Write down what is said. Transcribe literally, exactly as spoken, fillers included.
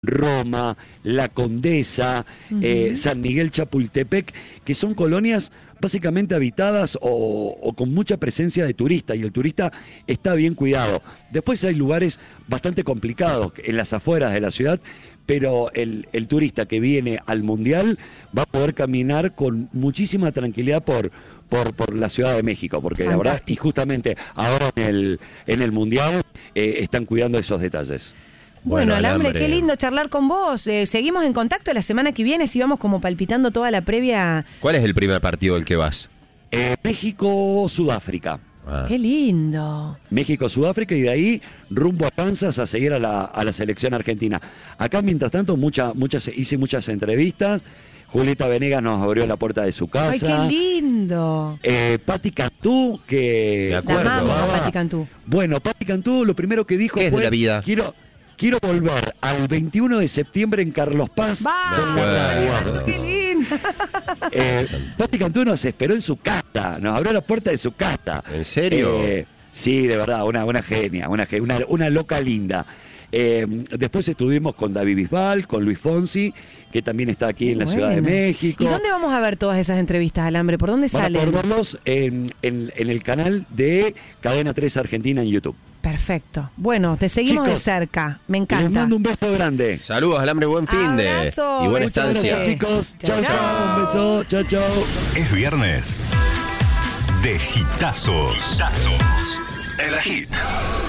Roma, La Condesa, uh-huh. eh, San Miguel Chapultepec, que son colonias básicamente habitadas o, o con mucha presencia de turistas, y el turista está bien cuidado. Después hay lugares bastante complicados en las afueras de la ciudad, pero el, el turista que viene al Mundial va a poder caminar con muchísima tranquilidad por, por, por la Ciudad de México, porque Fantástico. La verdad, y justamente ahora en el, en el Mundial eh, están cuidando esos detalles. Bueno, bueno Alambre, Alambre, qué lindo charlar con vos. Eh, seguimos en contacto la semana que viene, si vamos como palpitando toda la previa. ¿Cuál es el primer partido del que vas? Eh, México-Sudáfrica. Ah. Qué lindo. México-Sudáfrica, y de ahí rumbo a Kansas a seguir a la, a la selección argentina. Acá, mientras tanto, mucha, muchas, hice muchas entrevistas. Julieta Venegas nos abrió la puerta de su casa. ¡Ay, qué lindo! Eh, Pati Cantú, que... Me acuerdo. La amamos a Pati Cantú. Bueno, Pati Cantú lo primero que dijo ¿Qué fue... es de la vida? Quiero... Quiero volver al veintiuno de septiembre en Carlos Paz. ¡Va! ¡Qué lindo! Eh, Pati Cantú nos esperó en su casa, nos abrió la puerta de su casa. ¿En serio? Eh, sí, de verdad, una, una genia, una, una, una loca linda. Eh, después estuvimos con David Bisbal, con Luis Fonsi, que también está aquí en la bueno. Ciudad de México. ¿Y dónde vamos a ver todas esas entrevistas, Alambre? ¿Por dónde Van salen? Van a verlos en, en, en el canal de Cadena tres Argentina en YouTube. Perfecto. Bueno, te seguimos Chicos, de cerca. Me encanta. Les mando un beso grande. Saludos, Alambre, buen fin de. Abrazo, y buena beso, estancia. Gracias, chicos. Chao, chao. Un beso. Chao, chao. Es viernes de hitazos. Hitazos. En la Hit.